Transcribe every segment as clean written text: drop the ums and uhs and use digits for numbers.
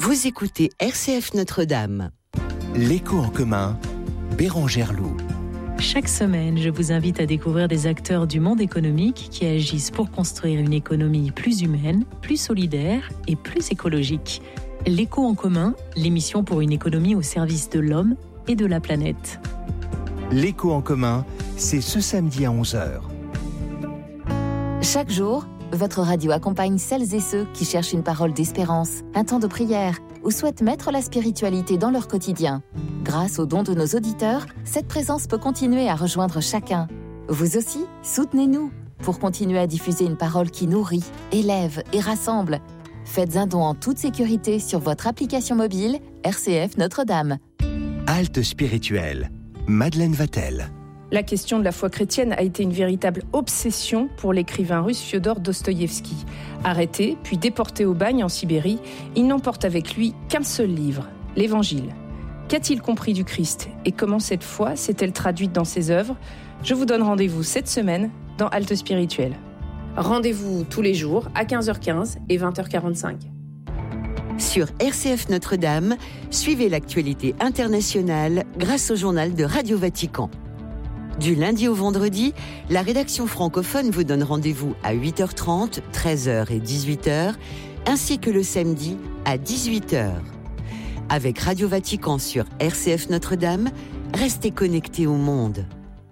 Vous écoutez RCF Notre-Dame. L'écho en commun, Bérangère Loup. Chaque semaine, je vous invite à découvrir des acteurs du monde économique qui agissent pour construire une économie plus humaine, plus solidaire et plus écologique. L'écho en commun, l'émission pour une économie au service de l'homme et de la planète. L'écho en commun, c'est ce samedi à 11h. Chaque jour, votre radio accompagne celles et ceux qui cherchent une parole d'espérance, un temps de prière ou souhaitent mettre la spiritualité dans leur quotidien. Grâce aux dons de nos auditeurs, cette présence peut continuer à rejoindre chacun. Vous aussi, soutenez-nous pour continuer à diffuser une parole qui nourrit, élève et rassemble. Faites un don en toute sécurité sur votre application mobile RCF Notre-Dame. Halte spirituelle, Madeleine Vatel. La question de la foi chrétienne a été une véritable obsession pour l'écrivain russe Fiodor Dostoïevski. Arrêté, puis déporté au bagne en Sibérie, il n'emporte avec lui qu'un seul livre, l'Évangile. Qu'a-t-il compris du Christ et comment cette foi s'est-elle traduite dans ses œuvres ? Je vous donne rendez-vous cette semaine dans Halte spirituelle. Rendez-vous tous les jours à 15h15 et 20h45. Sur RCF Notre-Dame, suivez l'actualité internationale grâce au journal de Radio Vatican. Du lundi au vendredi, la rédaction francophone vous donne rendez-vous à 8h30, 13h et 18h, ainsi que le samedi à 18h. Avec Radio Vatican sur RCF Notre-Dame, restez connectés au monde.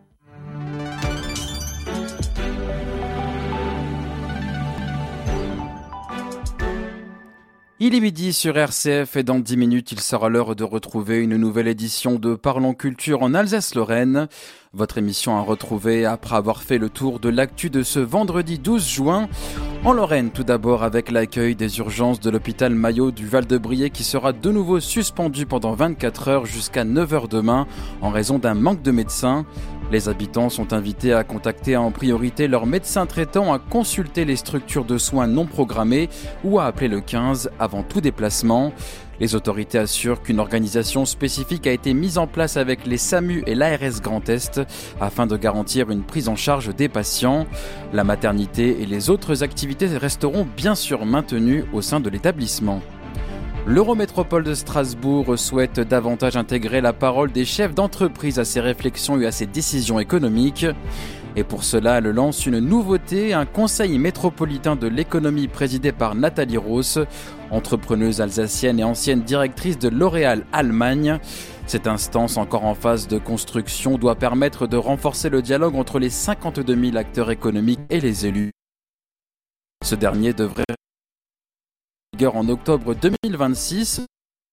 Il est midi sur RCF et dans 10 minutes, il sera l'heure de retrouver une nouvelle édition de Parlons Culture en Alsace-Lorraine. Votre émission à retrouver après avoir fait le tour de l'actu de ce vendredi 12 juin. En Lorraine, tout d'abord avec l'accueil des urgences de l'hôpital Maillot du Val-de-Briey qui sera de nouveau suspendu pendant 24 heures jusqu'à 9h demain en raison d'un manque de médecins. Les habitants sont invités à contacter en priorité leur médecin traitant, à consulter les structures de soins non programmées ou à appeler le 15 avant tout déplacement. Les autorités assurent qu'une organisation spécifique a été mise en place avec les SAMU et l'ARS Grand Est afin de garantir une prise en charge des patients. La maternité et les autres activités resteront bien sûr maintenues au sein de l'établissement. L'Eurométropole de Strasbourg souhaite davantage intégrer la parole des chefs d'entreprise à ses réflexions et à ses décisions économiques. Et pour cela, elle lance une nouveauté, un conseil métropolitain de l'économie présidé par Nathalie Roos, entrepreneuse alsacienne et ancienne directrice de L'Oréal Allemagne. Cette instance, encore en phase de construction, doit permettre de renforcer le dialogue entre les 52 000 acteurs économiques et les élus. Ce dernier devrait en octobre 2026.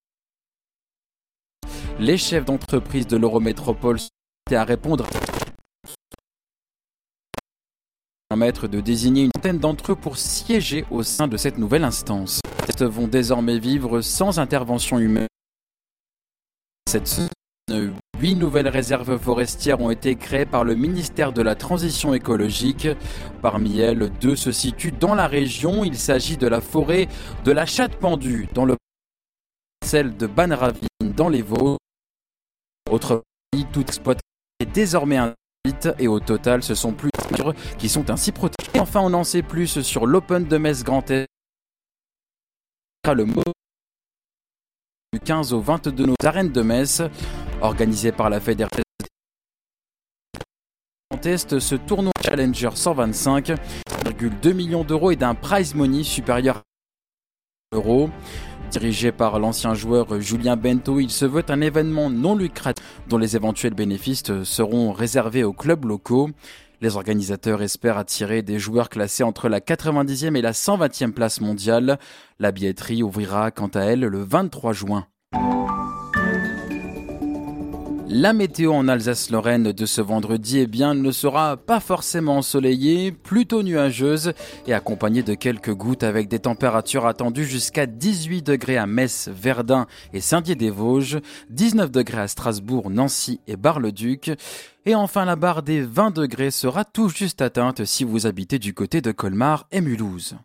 Les chefs d'entreprise de l'Eurométropole sont à répondre permettre de désigner une vingtaine d'entre eux pour siéger au sein de cette nouvelle instance. Les tests vont désormais vivre sans intervention humaine. Cette semaine, 8 nouvelles réserves forestières ont été créées par le ministère de la Transition écologique. Parmi elles, 2 se situent dans la région. Il s'agit de la forêt de la Chatte Pendue, dans le celle de Banneravine, dans les Vosges. Autrement dit, toute exploitation est désormais interdite et au total, ce sont plus de qui sont ainsi protégés. Enfin, on en sait plus sur l'Open de Metz Grand Est. Le mot du 15 au 22 nos arènes de Metz, organisé par la Fédération Grand Est, ce tournoi Challenger 125,2 millions d'euros et d'un prize money supérieur à €. Dirigé par l'ancien joueur Julien Bento, il se veut un événement non lucratif dont les éventuels bénéfices seront réservés aux clubs locaux. Les organisateurs espèrent attirer des joueurs classés entre la 90e et la 120e place mondiale. La billetterie ouvrira quant à elle le 23 juin. La météo en Alsace-Lorraine de ce vendredi ne sera pas forcément ensoleillée, plutôt nuageuse et accompagnée de quelques gouttes avec des températures attendues jusqu'à 18 degrés à Metz, Verdun et Saint-Dié-des-Vosges, 19 degrés à Strasbourg, Nancy et Bar-le-Duc. Et enfin, la barre des 20 degrés sera tout juste atteinte si vous habitez du côté de Colmar et Mulhouse.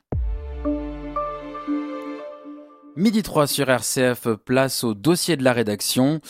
Midi 3 sur RCF, place au dossier de la rédaction.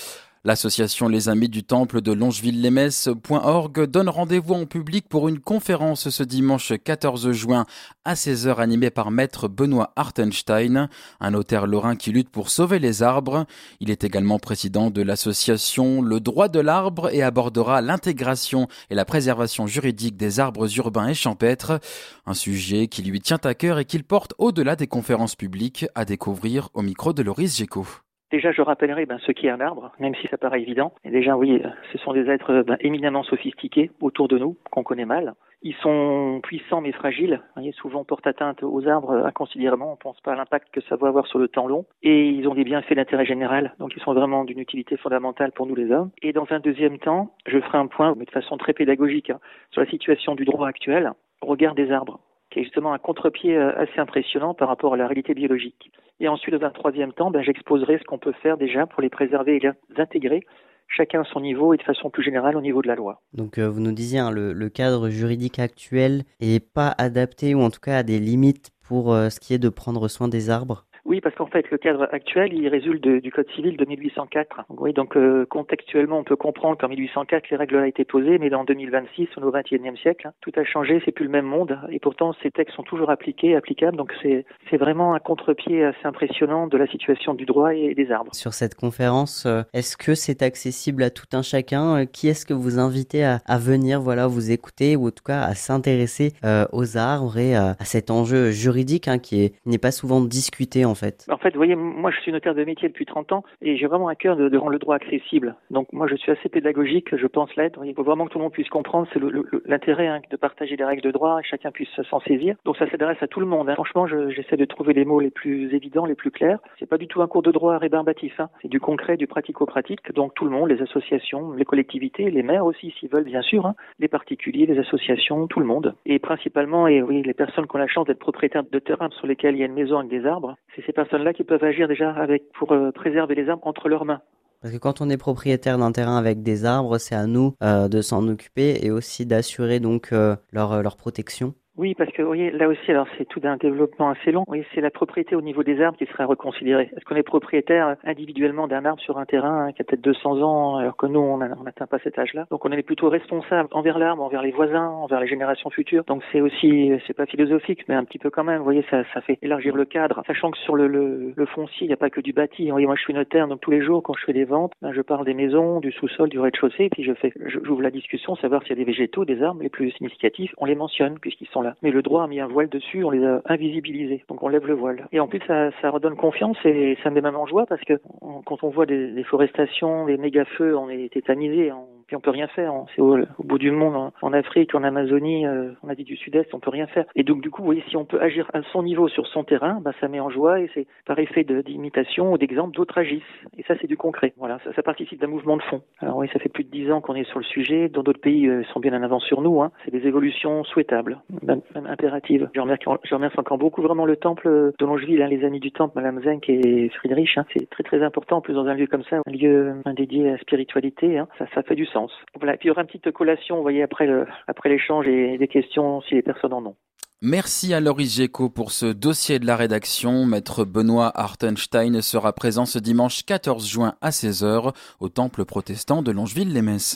L'association Les Amis du Temple de Longeville-les-Messes.org donne rendez-vous en public pour une conférence ce dimanche 14 juin à 16h animée par maître Benoît Hartenstein, un notaire lorrain qui lutte pour sauver les arbres. Il est également président de l'association Le Droit de l'Arbre et abordera l'intégration et la préservation juridique des arbres urbains et champêtres, un sujet qui lui tient à cœur et qu'il porte au-delà des conférences publiques, à découvrir au micro de Loris Géco. Déjà, je rappellerai ce qu'est un arbre, même si ça paraît évident. Et déjà, oui, ce sont des êtres éminemment sophistiqués autour de nous, qu'on connaît mal. Ils sont puissants mais fragiles. Souvent portent atteinte aux arbres inconsidérément. On ne pense pas à l'impact que ça va avoir sur le temps long. Et ils ont des bienfaits d'intérêt général. Donc, ils sont vraiment d'une utilité fondamentale pour nous les hommes. Et dans un deuxième temps, je ferai un point, mais de façon très pédagogique, sur la situation du droit actuel au regard des arbres, qui est justement un contre-pied assez impressionnant par rapport à la réalité biologique. Et ensuite, dans un troisième temps, j'exposerai ce qu'on peut faire déjà pour les préserver et les intégrer, chacun à son niveau et de façon plus générale au niveau de la loi. Donc vous nous disiez, le cadre juridique actuel n'est pas adapté, ou en tout cas a des limites pour ce qui est de prendre soin des arbres. Oui, parce qu'en fait, le cadre actuel, il résulte du Code civil de 1804. Oui, donc contextuellement, on peut comprendre qu'en 1804, les règles ont été posées, mais dans 2026, on est au XXIe siècle, tout a changé, c'est plus le même monde, et pourtant, ces textes sont toujours applicables, donc c'est vraiment un contre-pied assez impressionnant de la situation du droit et des arbres. Sur cette conférence, est-ce que c'est accessible à tout un chacun ? Qui est-ce que vous invitez à venir vous écouter, ou en tout cas à s'intéresser aux arbres et à cet enjeu juridique qui n'est pas souvent discuté en fait. En fait, vous voyez, moi je suis notaire de métier depuis 30 ans et j'ai vraiment à cœur de rendre le droit accessible. Donc moi je suis assez pédagogique, je pense l'être. Il faut vraiment que tout le monde puisse comprendre, c'est l'intérêt de partager des règles de droit et chacun puisse s'en saisir. Donc ça s'adresse à tout le monde. Franchement, j'essaie de trouver les mots les plus évidents, les plus clairs. C'est pas du tout un cours de droit rébarbatif, c'est du concret, du pratico-pratique. Donc tout le monde, les associations, les collectivités, les maires aussi s'ils veulent bien sûr, les particuliers, les associations, tout le monde. Et principalement, les personnes qui ont la chance d'être propriétaires de terrains sur lesquels il y a une maison avec des arbres, c'est ces personnes-là qui peuvent agir déjà pour préserver les arbres entre leurs mains. Parce que quand on est propriétaire d'un terrain avec des arbres, c'est à nous de s'en occuper et aussi d'assurer donc leur protection. Oui, parce que, vous voyez, là aussi, alors c'est tout d'un développement assez long. Oui, c'est la propriété au niveau des arbres qui sera reconsidérée. Est-ce qu'on est propriétaire individuellement d'un arbre sur un terrain qui a peut-être 200 ans, alors que nous, on n'atteint pas cet âge-là. Donc, on est plutôt responsable envers l'arbre, envers les voisins, envers les générations futures. Donc, c'est pas philosophique, mais un petit peu quand même. Vous voyez, ça fait élargir le cadre. Sachant que sur le foncier, il n'y a pas que du bâti. Vous voyez, moi, je suis notaire, donc tous les jours, quand je fais des ventes, je parle des maisons, du sous-sol, du rez-de-chaussée, puis j'ouvre la discussion, savoir s'il y a des végétaux, des arbres les plus significatifs. On les mentionne, puisqu'ils sont là. Mais le droit a mis un voile dessus, on les a invisibilisés. Donc on lève le voile. Et en plus, ça redonne confiance et ça met même en joie parce que quand on voit des déforestations, des méga-feux, on est tétanisé, puis on peut rien faire. C'est au bout du monde, en Afrique, en Amazonie, en Asie du Sud-Est, on peut rien faire. Et donc du coup, vous voyez, si on peut agir à son niveau sur son terrain, ça met en joie et c'est par effet d'imitation ou d'exemple, d'autres agissent. Et ça, c'est du concret. Voilà, ça participe d'un mouvement de fond. Alors oui, ça fait plus de 10 ans qu'on est sur le sujet. Dans d'autres pays, ils sont bien en avance sur nous. C'est des évolutions souhaitables, même impératives. Je remercie encore beaucoup vraiment le temple de Longeville, les amis du temple, Madame Zenk et Friedrich. C'est très très important, en plus dans un lieu comme ça, un lieu dédié à la spiritualité. Ça fait du sens. Voilà. Et puis il y aura une petite collation, vous voyez, après l'échange et des questions si les personnes en ont. Merci à Loris Géco pour ce dossier de la rédaction. Maître Benoît Hartenstein sera présent ce dimanche 14 juin à 16h au temple protestant de Longeville-les-Messes.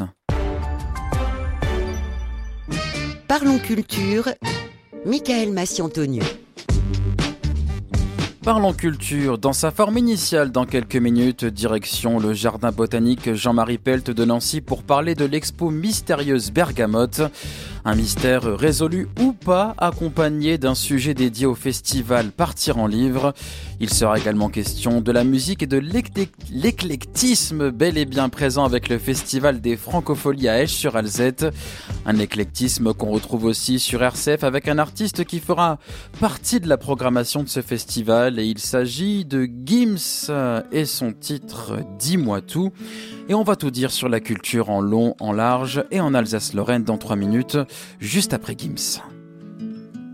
Parlons culture, Michael Massiantonieu. Parlons culture, dans sa forme initiale, dans quelques minutes, direction le jardin botanique Jean-Marie Pelt de Nancy pour parler de l'expo mystérieuse Bergamote. Un mystère résolu ou pas, accompagné d'un sujet dédié au festival Partir en livre. Il sera également question de la musique et de l'éclectisme bel et bien présent avec le festival des Francopholies à Esch-sur-Alzette. Un éclectisme qu'on retrouve aussi sur RCF avec un artiste qui fera partie de la programmation de ce festival. Et il s'agit de Gims et son titre « Dis-moi tout ». Et on va tout dire sur la culture en long, en large et en Alsace-Lorraine dans 3 minutes, juste après Gims.